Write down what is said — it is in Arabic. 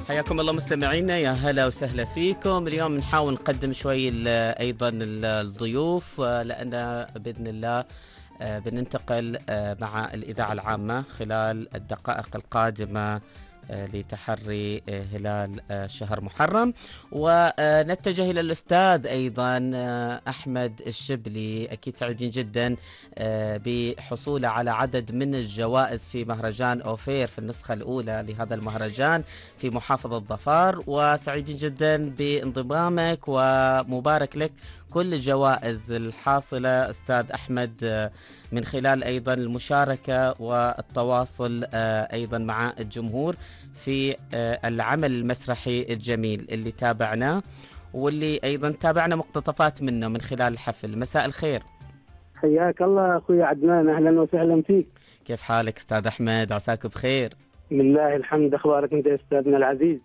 حياكم الله مستمعينا، يا هلا وسهلا فيكم. اليوم نحاول نقدم شوي أيضا الضيوف، لأن بإذن الله بننتقل مع الإذاعة العامة خلال الدقائق القادمة لتحري هلال شهر محرم، ونتجه إلى الأستاذ أيضا أحمد الشبلي. أكيد سعيدين جدا بحصوله على عدد من الجوائز في مهرجان أوفير في النسخة الأولى لهذا المهرجان في محافظة ظفار، وسعيدين جدا بانضمامك ومبارك لك كل الجوائز الحاصلة أستاذ أحمد من خلال أيضا المشاركة والتواصل أيضا مع الجمهور في العمل المسرحي الجميل اللي تابعناه، واللي أيضا تابعنا مقتطفات منه من خلال الحفل. مساء الخير. حياك الله أخوي عدنان، أهلا وسهلا فيك. كيف حالك أستاذ أحمد؟ عساك بخير. لله الحمد. أخبارك أنت يا أستاذنا العزيز؟